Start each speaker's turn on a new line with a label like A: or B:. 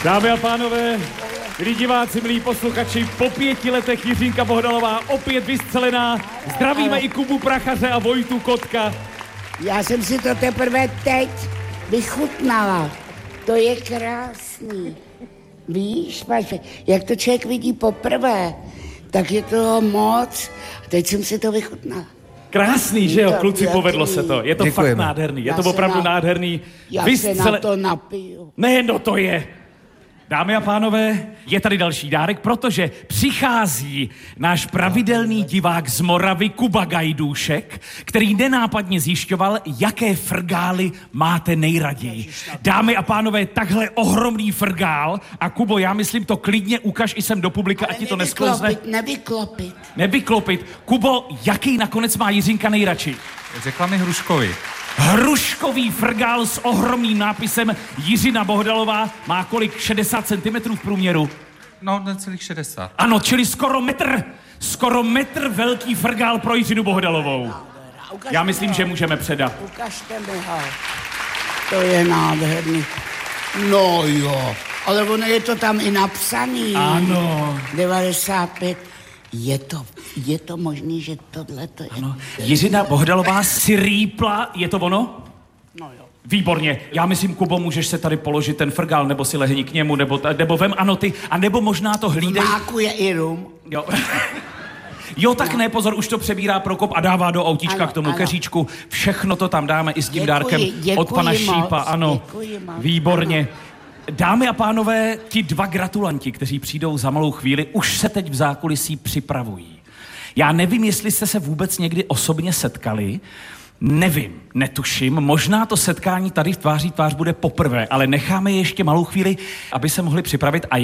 A: Dámy a pánové, milí diváci, milí posluchači, po 5 letech Jiřinka Bohdalová opět vystřelená. Zdravíme i Kubu Prachaře a Vojtu Kotka.
B: Já jsem si to teprve teď vychutnala. To je krásný. Víš, jak to člověk vidí poprvé, tak je to moc. Teď jsem si to vychutnala.
A: Krásný, že jo, kluci, povedlo se to. Je to
C: Děkujeme.
A: Fakt nádherný, je to opravdu nádherný.
B: Já se na to napiju.
A: Ne, no to je. Dámy a pánové, je tady další dárek, protože přichází náš pravidelný divák z Moravy Kuba Gajdůšek, který nenápadně zjišťoval, jaké frgály máte nejraději. Dámy a pánové, takhle ohromný frgál a Kubo, já myslím, to klidně ukaž i sem do publika, ať ti to nesklouzne. Nevyklopit. Kubo, jaký nakonec má Jiřinka nejradši?
C: Řekla mi hruškovi.
A: Hruškový frgál s ohromným nápisem Jiřina Bohdalová má kolik? 60 cm v průměru?
C: No, necelých 60.
A: Ano, čili skoro metr velký frgál pro Jiřinu Bohdalovou. Já myslím, že můžeme předat.
B: Ukažte mi ho. To je nádherný. No jo, ale ono je to tam i napsaný.
A: Ano.
B: 95. Je to možný, že tohle to je...
A: Ano. Jiřina Bohdalová si rýpla, je to ono?
B: No jo.
A: Výborně. Já myslím, Kubo, můžeš se tady položit ten frgál, nebo si lehni k němu, nebo vem, ano ty, a nebo možná to hlídej.
B: Mákuje i rum.
A: Jo. Jo, tak ne, pozor, už to přebírá Prokop a dává do autíčka
B: ano,
A: k tomu
B: ano.
A: keříčku. Všechno to tam dáme i s tím dárkem od pana
B: moc,
A: Šípa, ano. Výborně.
B: Ano.
A: Dámy a pánové, ti 2 gratulanti, kteří přijdou za malou chvíli, už se teď v zákulisí připravují. Já nevím, jestli jste se vůbec někdy osobně setkali, nevím, netuším, možná to setkání tady v tváří tvář bude poprvé, ale necháme je ještě malou chvíli, aby se mohli připravit a